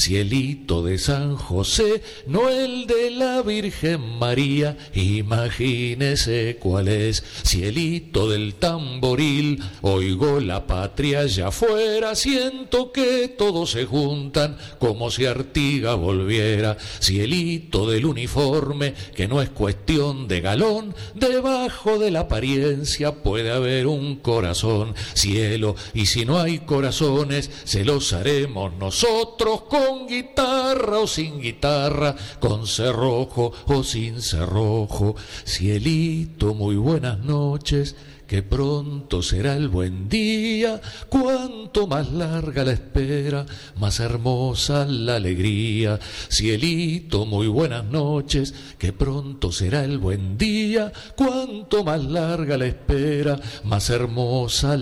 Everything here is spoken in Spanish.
cielito de San José, no el de la Virgen María, imagínese cuál es. Cielito del tamboril, oigo la patria allá afuera, siento que todos se juntan como si Artigas volviera. Cielito del uniforme, que no es cuestión de galón, debajo de la apariencia puede haber un corazón. Cielo, y si no hay corazones, se los haremos nosotros, con guitarra o sin guitarra, con cerrojo o sin cerrojo. Cielito, muy buenas noches, que pronto será el buen día. Cuanto más larga la espera, más hermosa la alegría. Cielito, muy buenas noches, que pronto será el buen día. Cuanto más larga la espera, más hermosa